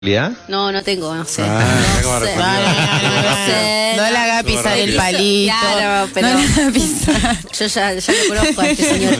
No, no tengo, no sé. No le haga pisar el palito. Claro, pero no le haga pisar. Yo ya lo conozco a este señor.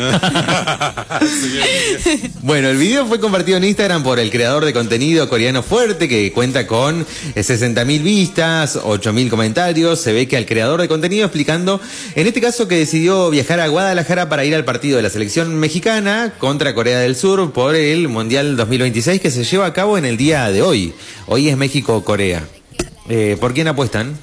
Bueno, el video fue compartido en Instagram por el creador de contenido coreano Fuerte, que cuenta con 60.000 vistas, 8.000 comentarios. Se ve que al creador de contenido explicando, en este caso, que decidió viajar a Guadalajara para ir al partido de la selección mexicana contra Corea del Sur por el Mundial 2026 que se lleva a cabo en el día de hoy. Hoy es México-Corea. ¿Por quién apuestan?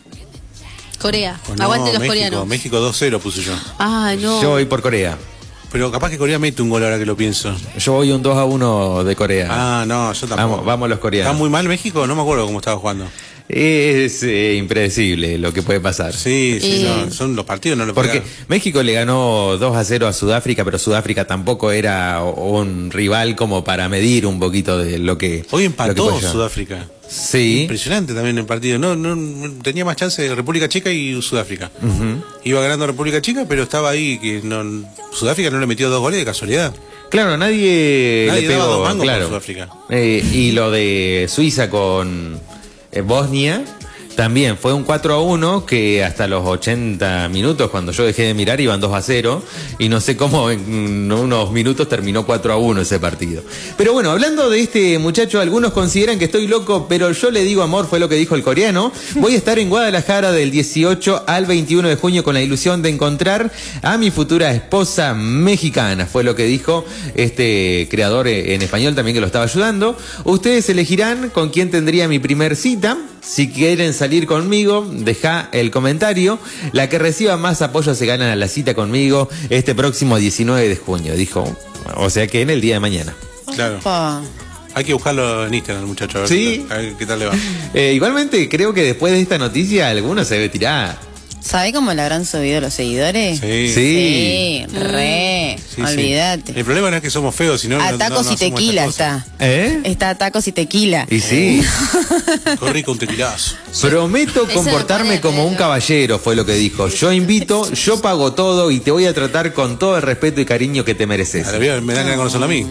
Corea. Pues no, Aguante los México, coreanos. México 2-0 puse yo. Ah, no. Yo voy por Corea. Pero capaz que Corea mete un gol ahora que lo pienso. Yo voy un 2-1 de Corea. Ah, no, yo tampoco. Vamos los coreanos. ¿Está muy mal México? No me acuerdo cómo estaba jugando. Es impredecible lo que puede pasar. Sí, no, son los partidos, no lo Porque pegaron. México le ganó 2-0 a Sudáfrica, pero Sudáfrica tampoco era un rival como para medir un poquito de lo que... Hoy lo empató que puede llegar. Sudáfrica. Sí. Impresionante también el partido. No tenía más chance de República Checa y Sudáfrica. Iba ganando República Checa, pero estaba ahí que Sudáfrica no le metió 2 goles de casualidad. Claro, nadie le daba pegó, 2 mangos claro. por Sudáfrica. Y lo de Suiza con Bosnia también fue un 4-1 que hasta los 80 minutos, cuando yo dejé de mirar, iban 2-0 y no sé cómo en unos minutos terminó 4-1 ese partido. Pero bueno, hablando de este muchacho, algunos consideran que estoy loco, pero yo le digo amor, fue lo que dijo el coreano. Voy a estar en Guadalajara del 18 al 21 de junio con la ilusión de encontrar a mi futura esposa mexicana, fue lo que dijo este creador en español también que lo estaba ayudando. Ustedes elegirán con quién tendría mi primer cita. Si quieren salir conmigo, deja el comentario. La que reciba más apoyo se gana la cita conmigo este próximo 19 de junio, dijo. O sea que en el día de mañana. Claro. Opa. Hay que buscarlo en Instagram, muchachos. A ver, Sí. a ver qué tal le va. Igualmente creo que después de esta noticia alguno se debe tirar. ¿Sabe cómo le habrán subido los seguidores? Sí. Sí, re. Sí, Olvídate. El problema no es que somos feos, sino A no tacos y hacemos tequila estas está. ¿Eh? Está a tacos y tequila. Y sí. cosas. Qué rico un tequilazo. Prometo Eso comportarme me pone como un re- caballero, fue lo que dijo. Yo invito, yo pago todo y te voy a tratar con todo el respeto y cariño que te mereces. A la vida me dan ganas de conocerlo a mí.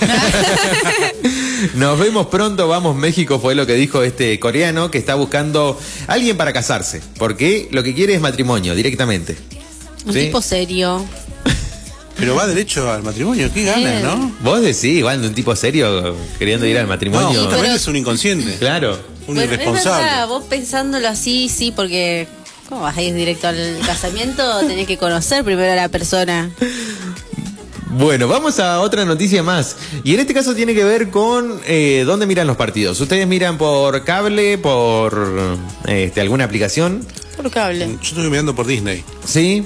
Nos vemos pronto, vamos México, fue lo que dijo este coreano que está buscando a alguien para casarse, porque lo que quiere es matrimonio directamente. Un ¿Sí? tipo serio. Pero va derecho al matrimonio, qué ganas, ¿no? Vos decís, igual de un tipo serio queriendo ir al No, matrimonio. justamente pero- es un inconsciente. Claro. Un Bueno, es irresponsable. verdad, vos pensándolo así, sí, porque ¿cómo vas a ir directo al casamiento? Tenés que conocer primero a la persona. Bueno, vamos a otra noticia más. Y en este caso tiene que ver con dónde miran los partidos. ¿Ustedes miran por cable, por alguna aplicación? Por cable. Yo estuve mirando por Disney. Sí.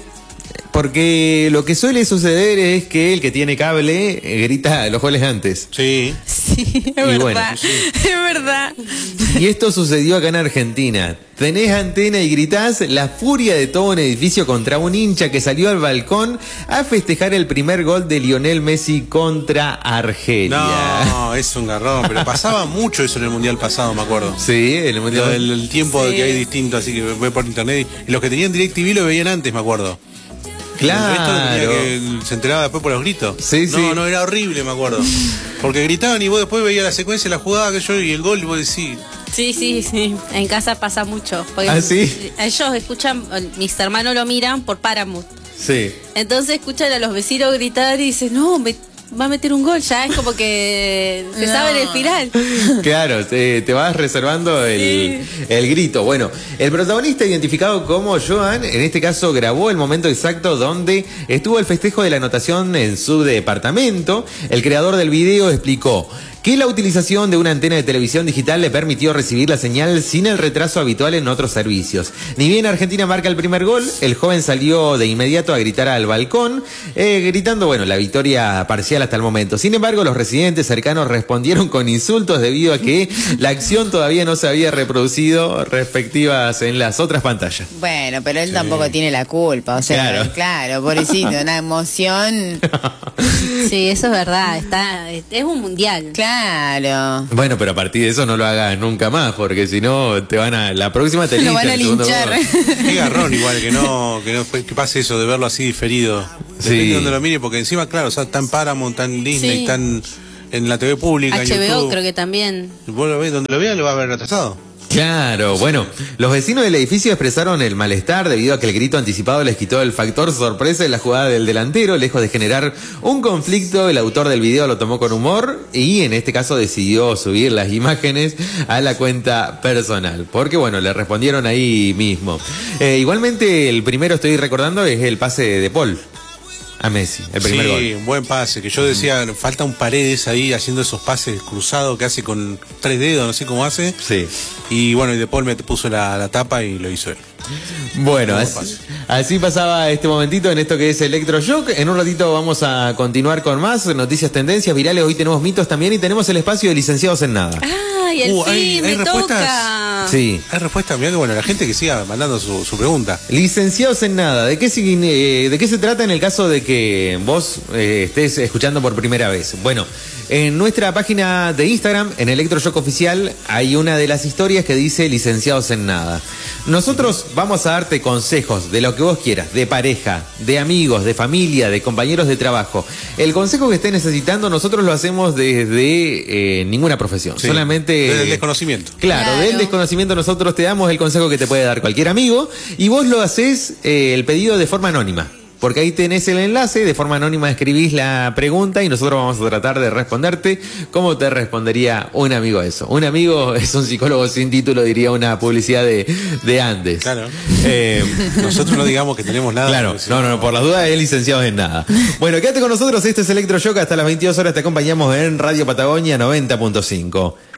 Porque lo que suele suceder es que el que tiene cable grita los goles antes. Sí. Sí, es Y verdad. bueno, Es verdad. Y esto sucedió acá en Argentina. Tenés antena y gritás la furia de todo un edificio contra un hincha que salió al balcón a festejar el primer gol de Lionel Messi contra Argelia. No, es un garrón. Pero pasaba mucho eso en el mundial pasado, me acuerdo. Sí, el mundial. El tiempo Sí. que hay distinto, así que ve por internet. Y los que tenían DirecTV lo veían antes, me acuerdo. El resto lo tenía Claro. que se enteraba después por los gritos. Sí, no, sí. no, era horrible, me acuerdo. Porque gritaban y vos después veías la secuencia, la jugada que yo y el gol y vos decís. Sí, sí, sí. En casa pasa mucho. Porque ¿Ah, sí? ellos escuchan, mis hermanos lo miran por Paramount. Sí. Entonces escuchan a los vecinos gritar y dicen, no, va a meter un gol. Ya es como que se No. sabe el final. Claro, te vas reservando el grito. Bueno, el protagonista identificado como Joan, en este caso grabó el momento exacto donde estuvo el festejo de la anotación en su departamento. El creador del video explicó que la utilización de una antena de televisión digital le permitió recibir la señal sin el retraso habitual en otros servicios. Ni bien Argentina marca el primer gol, el joven salió de inmediato a gritar al balcón, gritando, bueno, la victoria parcial hasta el momento. Sin embargo, los residentes cercanos respondieron con insultos debido a que la acción todavía no se había reproducido respectivas en las otras pantallas. Bueno, pero él tampoco tiene la culpa. O sea, claro, pobrecito, una emoción. Sí, eso es verdad. Es un mundial. Claro. Bueno, pero a partir de eso no lo hagas nunca más, porque si no te van a... La próxima te Lo linchan van a el segundo linchar. gol. Qué garrón igual que pase eso de verlo así diferido. Depende Sí. de donde lo mire, porque encima, claro, o sea, tan Paramount, tan Disney, Sí. tan en la TV pública. en HBO YouTube. creo que también. Vos lo ves, donde lo veas lo va a ver retrasado. Claro, bueno, los vecinos del edificio expresaron el malestar debido a que el grito anticipado les quitó el factor sorpresa en la jugada del delantero. Lejos de generar un conflicto, el autor del video lo tomó con humor y en este caso decidió subir las imágenes a la cuenta personal, porque bueno, le respondieron ahí mismo. Igualmente el primero, estoy recordando, es el pase de Paul a Messi, el primer gol. Sí, un buen pase, que yo decía, falta un Paredes ahí haciendo esos pases cruzados que hace con 3 dedos, no sé cómo hace. Sí. Y bueno, y De Paul me puso la tapa y lo hizo él. Bueno, así pasaba este momentito en esto que es Electroshock. En un ratito vamos a continuar con más noticias, tendencias virales. Hoy tenemos mitos también y tenemos el espacio de licenciados en nada. ¡Ay, el fin! ¿Hay ¡Me respuestas? toca! Sí. Hay respuesta, mirá que bueno, la gente que siga mandando su pregunta. Licenciados en nada. ¿De qué se trata en el caso de que vos estés escuchando por primera vez? Bueno, en nuestra página de Instagram, en Electroshock Oficial, hay una de las historias que dice licenciados en nada. Nosotros vamos a darte consejos de lo que vos quieras, de pareja, de amigos, de familia, de compañeros de trabajo. El consejo que estés necesitando, nosotros lo hacemos desde ninguna profesión. Sí, solamente desde el desconocimiento. Claro, del desconocimiento nosotros te damos el consejo que te puede dar cualquier amigo y vos lo haces el pedido de forma anónima. Porque ahí tenés el enlace, de forma anónima escribís la pregunta y nosotros vamos a tratar de responderte cómo te respondería un amigo a eso. Un amigo es un psicólogo sin título, diría una publicidad de Andes. Claro. Nosotros no digamos que tenemos nada. Claro, no, por las dudas es licenciado en nada. Bueno, quédate con nosotros, este es Electroshock, hasta las 22 horas te acompañamos en Radio Patagonia 90.5.